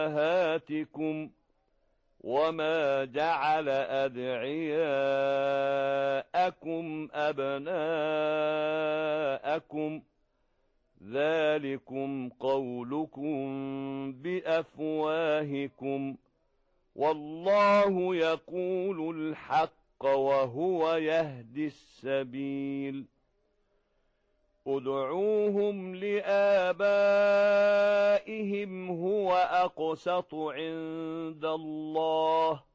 أمهاتكم وما جعل أدعياءكم أبناءكم ذلكم قولكم بأفواهكم والله يقول الحق وهو يهدي السبيل ادعوهم لآبائهم هو أقسط عند الله